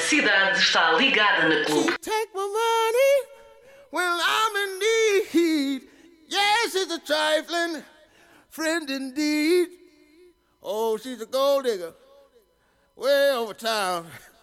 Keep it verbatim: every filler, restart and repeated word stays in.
cidade está ligada na Clube. Take my money when I'm in need. Yes, it's a trifling friend indeed. Oh, she's a gold digger way over town.